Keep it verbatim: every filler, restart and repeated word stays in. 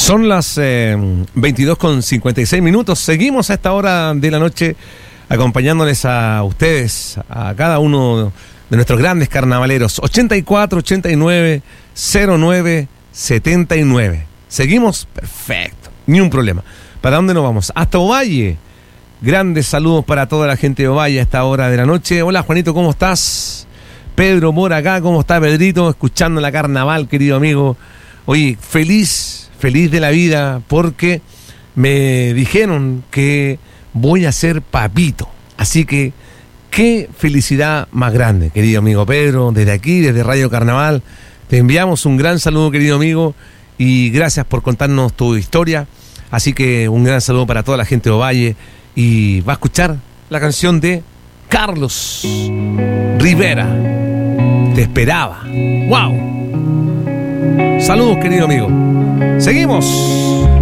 Son las eh, veintidós con cincuenta y seis minutos. Seguimos a esta hora de la noche acompañándoles a ustedes, a cada uno de nuestros grandes carnavaleros. ochenta y cuatro, ochenta y nueve, cero nueve, setenta y nueve. ¿Seguimos? Perfecto, ni un problema. ¿Para dónde nos vamos? Hasta Ovalle. Grandes saludos para toda la gente de Ovalle a esta hora de la noche. Hola Juanito, ¿cómo estás? Pedro Mora acá, ¿cómo está Pedrito? Escuchando la carnaval, querido amigo. Oye, feliz, feliz de la vida porque me dijeron que voy a ser papito. Así que qué felicidad más grande, querido amigo Pedro. Desde aquí, desde Radio Carnaval, te enviamos un gran saludo, querido amigo, y gracias por contarnos tu historia. Así que un gran saludo para toda la gente de Ovalle. Y va a escuchar la canción de Carlos Rivera. Te esperaba. ¡Wow! Saludos, querido amigo. Seguimos.